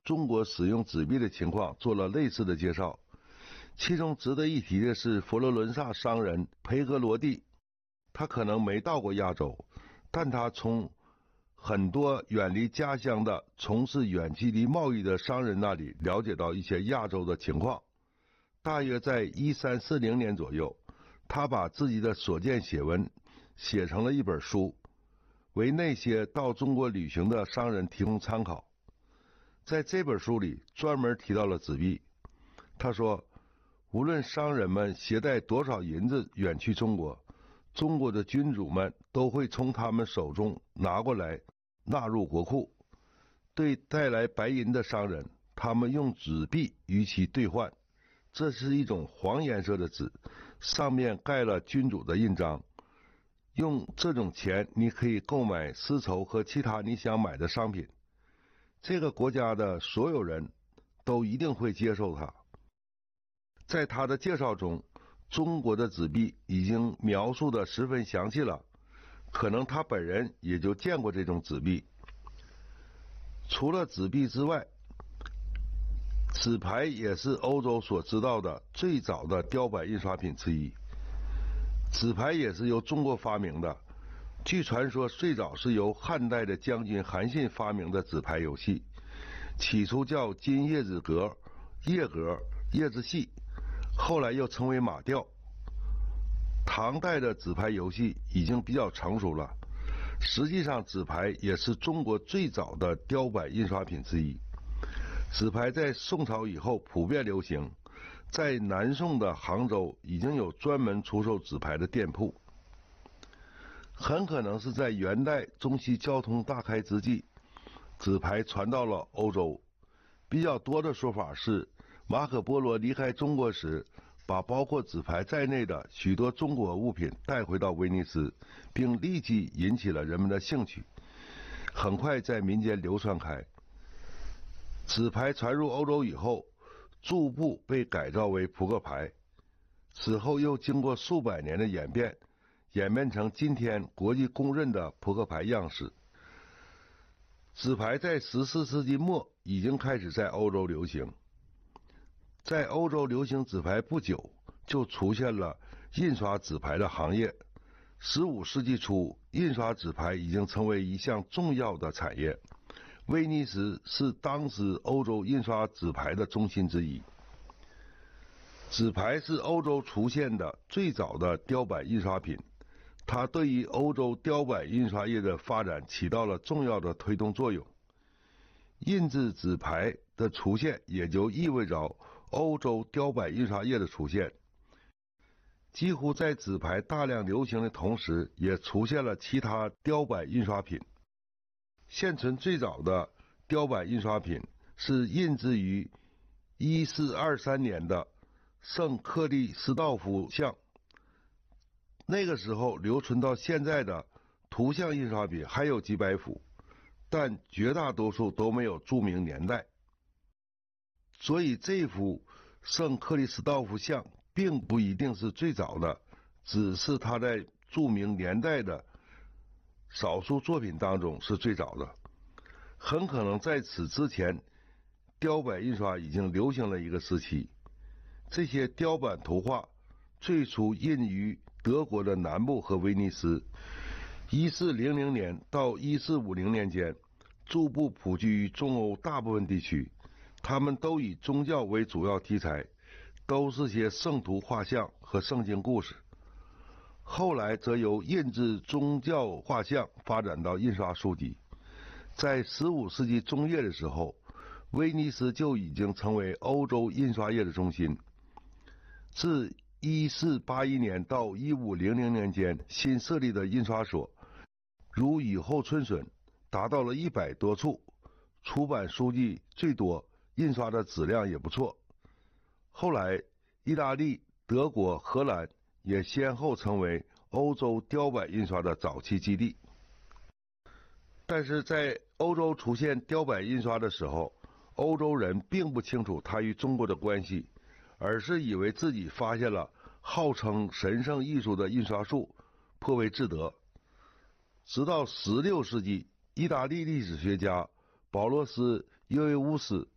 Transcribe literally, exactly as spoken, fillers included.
中国使用纸币的情况做了类似的介绍。其中值得一提的是佛罗伦萨商人培格罗蒂，他可能没到过亚洲，但他从很多远离家乡的从事远距离贸易的商人那里了解到一些亚洲的情况。大约在一三四零年左右，他把自己的所见写闻写成了一本书，为那些到中国旅行的商人提供参考。在这本书里专门提到了纸币，他说，无论商人们携带多少银子远去中国，中国的君主们都会从他们手中拿过来纳入国库。对带来白银的商人，他们用纸币与其兑换，这是一种黄颜色的纸，上面盖了君主的印章。用这种钱你可以购买丝绸和其他你想买的商品，这个国家的所有人都一定会接受它。在他的介绍中，中国的纸币已经描述得十分详细了，可能他本人也就见过这种纸币。除了纸币之外，纸牌也是欧洲所知道的最早的雕版印刷品之一。纸牌也是由中国发明的，据传说最早是由汉代的将军韩信发明的纸牌游戏，起初叫金叶子格、叶格、叶子戏，后来又称为马吊。唐代的纸牌游戏已经比较成熟了，实际上纸牌也是中国最早的雕版印刷品之一。纸牌在宋朝以后普遍流行，在南宋的杭州已经有专门出售纸牌的店铺。很可能是在元代中西交通大开之际，纸牌传到了欧洲。比较多的说法是，马可波罗离开中国时，把包括纸牌在内的许多中国物品带回到威尼斯，并立即引起了人们的兴趣，很快在民间流传开。纸牌传入欧洲以后，逐步被改造为扑克牌，此后又经过数百年的演变，演变成今天国际公认的扑克牌样式。纸牌在十四世纪末已经开始在欧洲流行，在欧洲流行纸牌不久，就出现了印刷纸牌的行业。十五世纪初，印刷纸牌已经成为一项重要的产业。威尼斯是当时欧洲印刷纸牌的中心之一。纸牌是欧洲出现的最早的雕版印刷品，它对于欧洲雕版印刷业的发展起到了重要的推动作用。印制纸牌的出现也就意味着欧洲雕版印刷业的出现。几乎在纸牌大量流行的同时，也出现了其他雕版印刷品。现存最早的雕版印刷品是印制于一四二三年的圣克里斯道夫像。那个时候留存到现在的图像印刷品还有几百幅，但绝大多数都没有注明年代。所以这幅圣克里斯道夫像并不一定是最早的，只是它在注明年代的少数作品当中是最早的。很可能在此之前，雕版印刷已经流行了一个时期。这些雕版图画最初印于德国的南部和威尼斯，一四零零年到一四五零年间逐步普及于中欧大部分地区。他们都以宗教为主要题材，都是些圣徒画像和圣经故事。后来则由印制宗教画像发展到印刷书籍。在十五世纪中叶的时候，威尼斯就已经成为欧洲印刷业的中心。自一四八一年到一五零零年间新设立的印刷所如雨后春笋，达到了一百多处，出版书籍最多，印刷的质量也不错。后来意大利、德国、荷兰也先后成为欧洲雕版印刷的早期基地。但是在欧洲出现雕版印刷的时候，欧洲人并不清楚它与中国的关系，而是以为自己发现了号称神圣艺术的印刷术，颇为自得。直到十六世纪，意大利历史学家保罗斯·约维乌斯